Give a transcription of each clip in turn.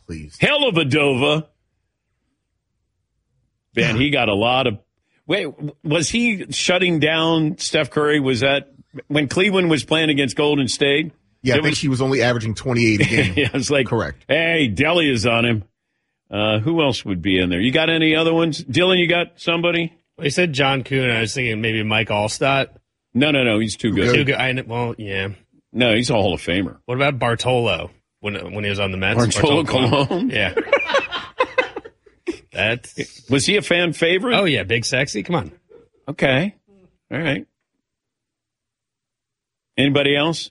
please. Dellavedova. Man, he got a lot of... Wait, was he shutting down Steph Curry? Was that when Cleveland was playing against Golden State? Yeah, I think he was only averaging 28 a game. Yeah, it's like, correct. Hey, Delly is on him. Who else would be in there? You got any other ones? Dylan, you got somebody? Well, you said John Kuhn. I was thinking maybe Mike Allstott. No. He's too good. Too good. Well, yeah. No, he's a Hall of Famer. What about Bartolo when he was on the Mets? Bartolo Colon? Yeah. Was he a fan favorite? Oh, yeah. Big Sexy. Come on. Okay. All right. Anybody else?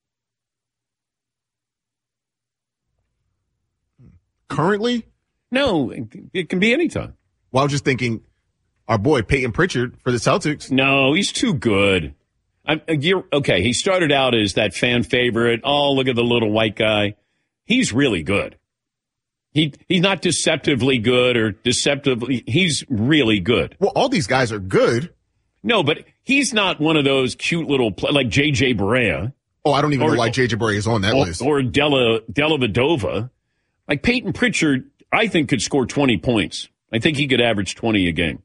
Currently? No, it can be anytime. Well, I was just thinking our boy Peyton Pritchard for the Celtics. No, he's too good. Okay, he started out as that fan favorite. Oh, look at the little white guy. He's really good. He's not deceptively good or deceptively. He's really good. Well, all these guys are good. No, but he's not one of those cute little like J.J. Barea. Oh, I don't even know why J.J. Barea is on that list. Or Dellavedova. Like Peyton Pritchard, I think could score 20 points. I think he could average 20 a game.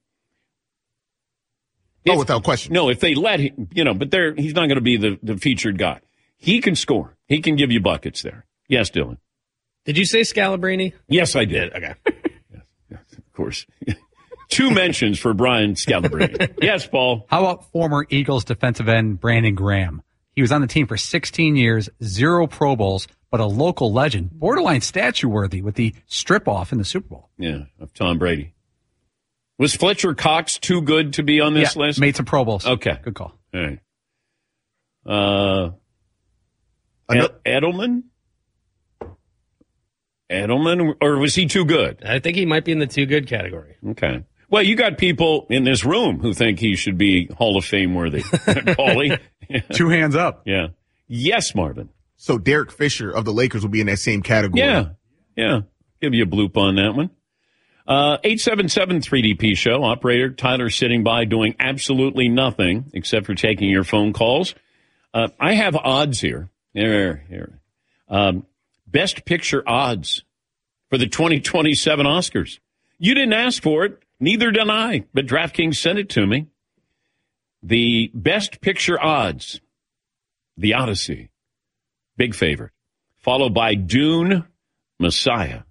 Without question. No, if they let him, but he's not going to be the featured guy. He can score. He can give you buckets there. Yes, Dylan. Did you say Scalabrine? Yes, I did. Okay. Yes, of course. 2 mentions for Brian Scalabrine. Yes, Paul. How about former Eagles defensive end Brandon Graham? He was on the team for 16 years, 0 Pro Bowls, but a local legend, borderline statue-worthy with the strip-off in the Super Bowl. Yeah, of Tom Brady. Was Fletcher Cox too good to be on this list? Made some Pro Bowls. Okay. Good call. All right. Edelman? Edelman, or was he too good? I think he might be in the too good category. Okay. Well, you got people in this room who think he should be Hall of Fame worthy. Paulie? 2 hands up. Yeah. Yes, Marvin. So Derek Fisher of the Lakers will be in that same category. Yeah. Give you a bloop on that one. 877-3DP show. Operator Tyler sitting by doing absolutely nothing except for taking your phone calls. I have odds here. Here. Best picture odds for the 2027 Oscars. You didn't ask for it. Neither did I, but DraftKings sent it to me. The best picture odds, The Odyssey, big favorite, followed by Dune, Messiah.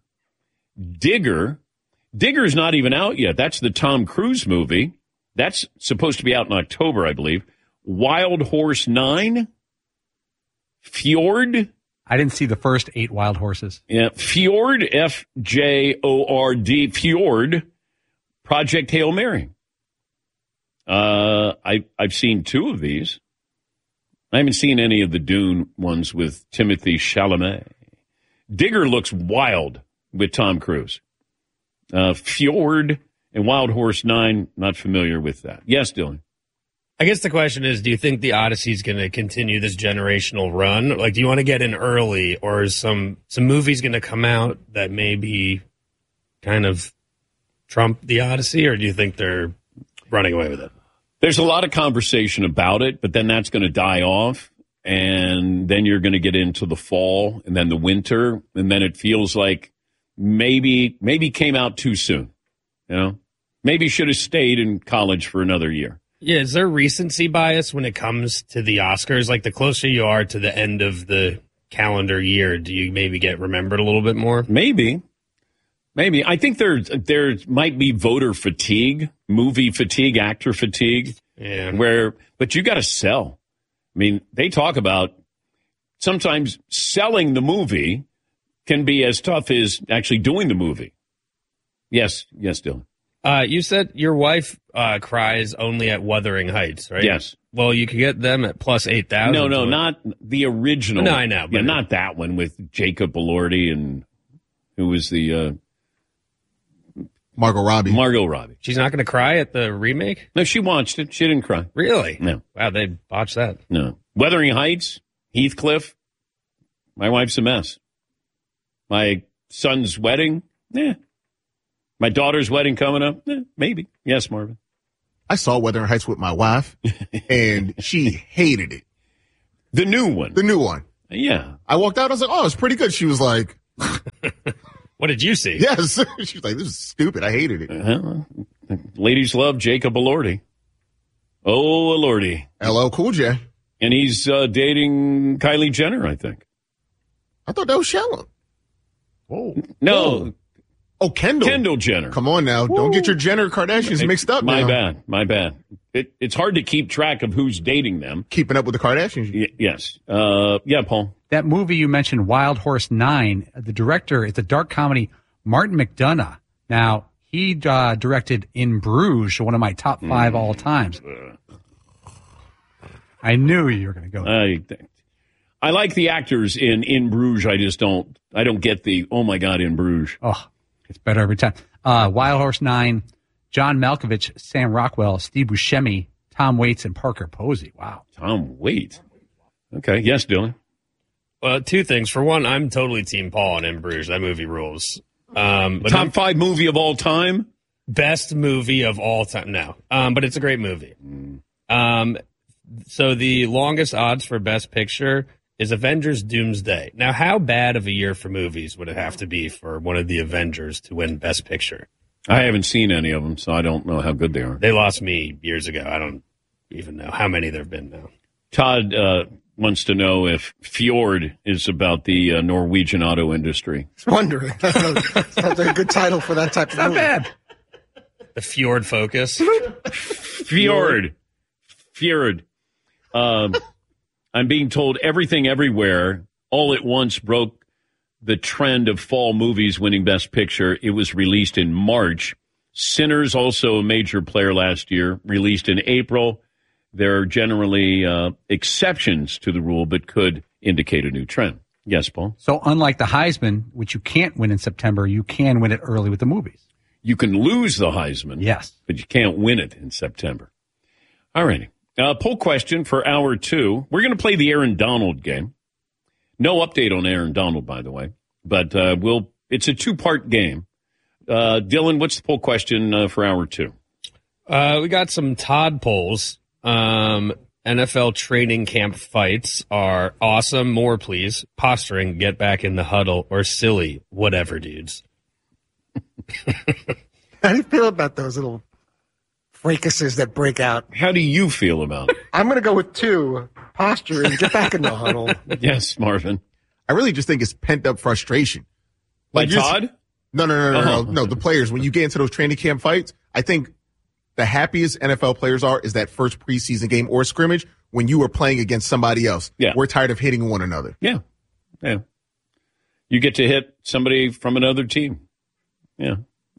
Digger's not even out yet. That's the Tom Cruise movie. That's supposed to be out in October, I believe. Wild Horse 9, Fjord. I didn't see the first 8 Wild Horses. Yeah, Fjord, F-J-O-R-D, Fjord, Project Hail Mary. I've seen 2 of these. I haven't seen any of the Dune ones with Timothée Chalamet. Digger looks wild with Tom Cruise. Fjord and Wild Horse 9, not familiar with that. Yes, Dylan. I guess the question is, do you think the Odyssey is going to continue this generational run? Like, do you want to get in early, or is some movies going to come out that maybe kind of trump the Odyssey, or do you think they're running away with it? There's a lot of conversation about it, but then that's going to die off, and then you're going to get into the fall and then the winter, and then it feels like maybe came out too soon. Maybe should have stayed in college for another year. Yeah, is there recency bias when it comes to the Oscars? Like, the closer you are to the end of the calendar year, do you maybe get remembered a little bit more? Maybe. I think there might be voter fatigue, movie fatigue, actor fatigue. Yeah. But you got to sell. I mean, they talk about sometimes selling the movie can be as tough as actually doing the movie. Yes, Dylan. You said your wife cries only at Wuthering Heights, right? Yes. Well, you could get them at plus 8,000. No, not the original. No, I know. Yeah, not that one with Jacob Elordi and who was the Margot Robbie. Margot Robbie. She's not going to cry at the remake? No, she watched it. She didn't cry. Really? No. Wow, they botched that. No. Wuthering Heights, Heathcliff. My wife's a mess. My son's wedding, My daughter's wedding coming up, maybe. Yes, Marvin. I saw Wuthering Heights with my wife, and she hated it. The new one. The new one. Yeah. I walked out, I was like, oh, it's pretty good. She was like... What did you see? Yes. She was like, this is stupid. I hated it. Ladies love Jacob Elordi. Oh, Elordi. LL Cool J. And he's dating Kylie Jenner, I think. I thought that was Shallow. Whoa. No. Whoa. Oh, Kendall. Kendall Jenner. Come on now. Whoa. Don't get your Jenner Kardashians mixed up now. My bad. It's hard to keep track of who's dating them. Keeping up with the Kardashians. Yes. Yeah, Paul. That movie you mentioned, Wild Horse 9, the director, it's a dark comedy, Martin McDonagh. Now, he directed In Bruges, one of my top 5 all times. I knew you were going to go. I like the actors in Bruges. I don't get the, oh my God, In Bruges. Oh, it's better every time. Wild Horse 9, John Malkovich, Sam Rockwell, Steve Buscemi, Tom Waits, and Parker Posey. Wow. Tom Waits. Okay. Yes, Dylan. Well, 2 things. For one, I'm totally Team Paul on In Bruges. That movie rules. But Top 5 movie of all time? Best movie of all time. No. But it's a great movie. So the longest odds for Best Picture is Avengers Doomsday. Now, how bad of a year for movies would it have to be for one of the Avengers to win Best Picture? I haven't seen any of them, so I don't know how good they are. They lost me years ago. I don't even know how many there have been now. Todd wants to know if Fjord is about the Norwegian auto industry. I was wondering. Sounds like a good title for that type of movie. Not bad. The Fjord Focus. Fjord. I'm being told Everything Everywhere all at once broke the trend of fall movies winning Best Picture. It was released in March. Sinners, also a major player last year, released in April. There are generally exceptions to the rule, but could indicate a new trend. Yes, Paul? So unlike the Heisman, which you can't win in September, you can win it early with the movies. You can lose the Heisman. Yes. But you can't win it in September. All righty. Poll question for hour 2. We're going to play the Aaron Donald game. No update on Aaron Donald, by the way. But it's a 2-part game. Dylan, what's the poll question for hour 2? We got some Todd polls. NFL training camp fights are awesome. More, please. Posturing, get back in the huddle, or silly, whatever, dudes. How do you feel about those little fracases that break out? How do you feel about it? I'm going to go with 2. Posture and get back in the huddle. Yes, Marvin. I really just think it's pent up frustration. By Todd? No. The players, when you get into those training camp fights, I think the happiest NFL players is that first preseason game or scrimmage when you are playing against somebody else. Yeah. We're tired of hitting one another. Yeah. You get to hit somebody from another team. Yeah.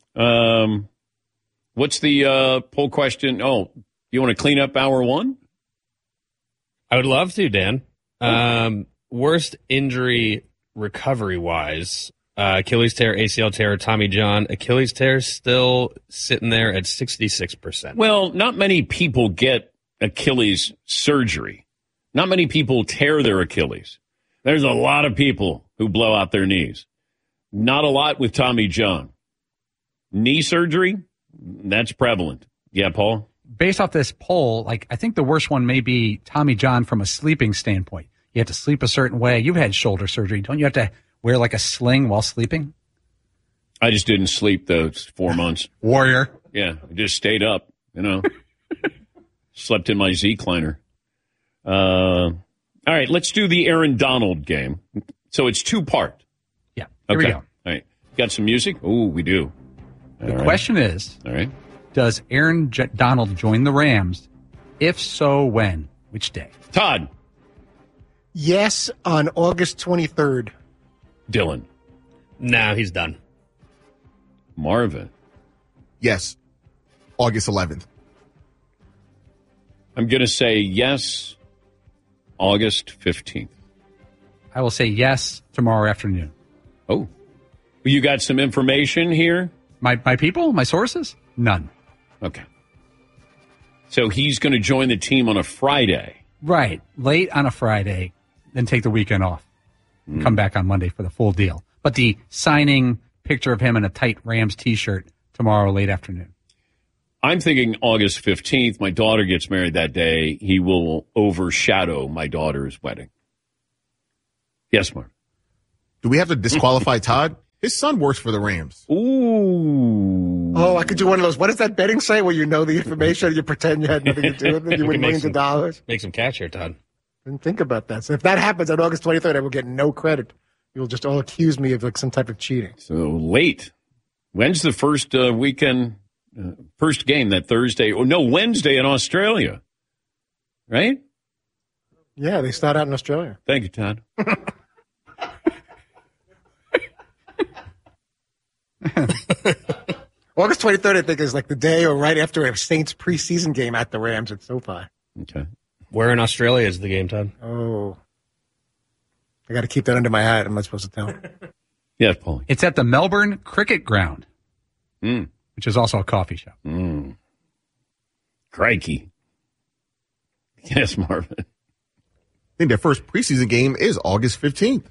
What's the poll question? Oh, you want to clean up hour 1? I would love to, Dan. Worst injury recovery-wise, Achilles tear, ACL tear, Tommy John. Achilles tear still sitting there at 66%. Well, not many people get Achilles surgery. Not many people tear their Achilles. There's a lot of people who blow out their knees. Not a lot with Tommy John. Knee surgery, that's prevalent. Yeah, Paul? Based off this poll, I think the worst one may be Tommy John from a sleeping standpoint. You have to sleep a certain way. You've had shoulder surgery. Don't you have to wear a sling while sleeping? I just didn't sleep those 4 months. Warrior. Yeah, I just stayed up, Slept in my Z-Kleiner. All right, let's do the Aaron Donald game. So it's 2-part. Yeah, here we go. All right, got some music? Oh, we do. The question is, all right, does Aaron Donald join the Rams? If so, when? Which day? Todd. Yes, on August 23rd. Dylan. No, he's done. Marvin. Yes, August 11th. I'm going to say yes, August 15th. I will say yes tomorrow afternoon. Oh, you got some information here? My people? My sources? None. Okay. So he's going to join the team on a Friday. Right. Late on a Friday, then take the weekend off. Come back on Monday for the full deal. But the signing picture of him in a tight Rams T-shirt tomorrow late afternoon. I'm thinking August 15th. My daughter gets married that day. He will overshadow my daughter's wedding. Yes, Mark. Do we have to disqualify Todd? His son works for the Rams. Ooh. Oh, I could do one of those. What does that betting say where you know the information and you pretend you had nothing to do with it? You win millions of dollars? Make some cash here, Todd. Didn't think about that. So if that happens on August 23rd, I will get no credit. You'll just all accuse me of like some type of cheating. So late. When's the first weekend, first game that Thursday? Oh, no, Wednesday in Australia. Right? Yeah, they start out in Australia. Thank you, Todd. August 23rd, I think, is like the day or right after a Saints preseason game at the Rams at SoFi. Okay. Where in Australia is the game, Todd? Oh. I got to keep that under my hat. I'm not supposed to tell. Yes, Paulie. It's at the Melbourne Cricket Ground, which is also a coffee shop. Crikey. Yes, Marvin. I think their first preseason game is August 15th.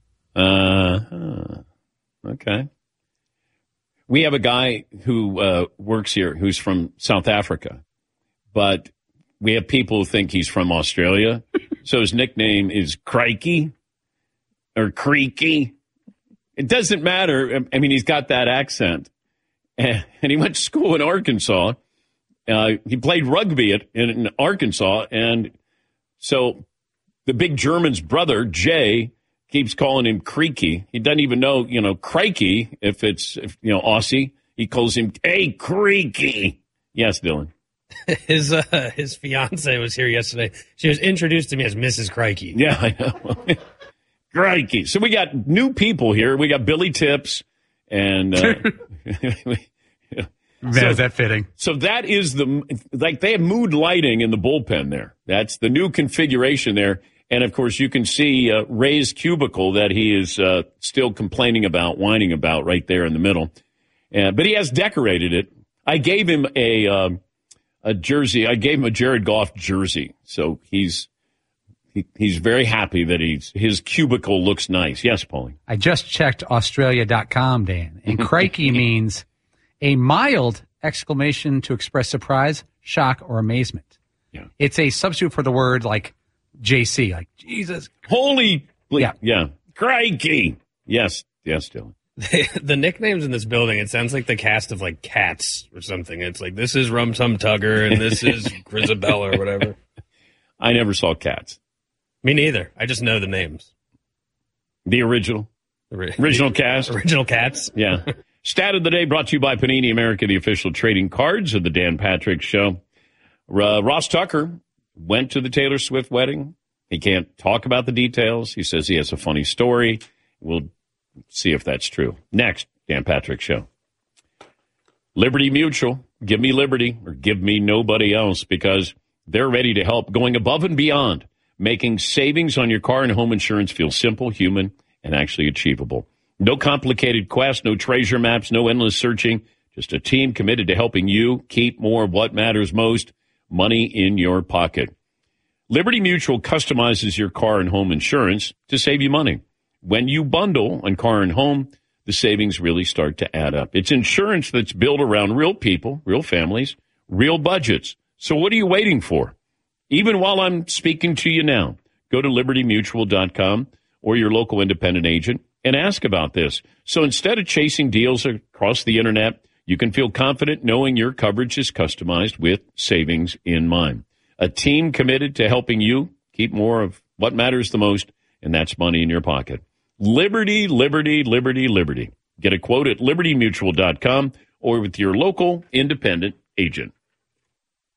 Okay. We have a guy who works here who's from South Africa, but we have people who think he's from Australia. So his nickname is Crikey or Creaky. It doesn't matter. I mean, he's got that accent. And he went to school in Arkansas. He played rugby in Arkansas. And so the big German's brother, Jay, keeps calling him Creaky. He doesn't even know, Crikey, if Aussie. He calls him, hey, Creaky. Yes, Dylan. His fiance was here yesterday. She was introduced to me as Mrs. Crikey. Yeah, I know. Crikey. So we got new people here. We got Billy Tips and Man, is that fitting? So that is they have mood lighting in the bullpen there. That's the new configuration there. And, of course, you can see Ray's cubicle that he is still whining about right there in the middle. But he has decorated it. I gave him a jersey. I gave him a Jared Goff jersey. So he's very happy that his cubicle looks nice. Yes, Paulie? I just checked Australia.com, Dan, and crikey means a mild exclamation to express surprise, shock, or amazement. Yeah. It's a substitute for the word like JC, like Jesus. Holy. Yeah. Crikey. Yes, Dylan. The nicknames in this building, it sounds like the cast of like Cats or something. It's like, this is Rum Tum Tugger and this is Grisabella or whatever. I never saw Cats. Me neither. I just know the names. The original cast. Original Cats. Yeah. Stat of the day brought to you by Panini America, the official trading cards of the Dan Patrick Show. Ross Tucker went to the Taylor Swift wedding. He can't talk about the details. He says he has a funny story. We'll see if that's true. Next, Dan Patrick Show. Liberty Mutual. Give me liberty or give me nobody else, because they're ready to help, going above and beyond, making savings on your car and home insurance feel simple, human, and actually achievable. No complicated quest, no treasure maps, no endless searching. Just a team committed to helping you keep more of what matters most, money in your pocket. Liberty Mutual customizes your car and home insurance to save you money. When you bundle on car and home, the savings really start to add up. It's insurance that's built around real people, real families, real budgets. So what are you waiting for? Even while I'm speaking to you now, go to libertymutual.com or your local independent agent and ask about this. So instead of chasing deals across the internet, you can feel confident knowing your coverage is customized with savings in mind. A team committed to helping you keep more of what matters the most, and that's money in your pocket. Liberty, liberty, liberty, liberty. Get a quote at libertymutual.com or with your local independent agent.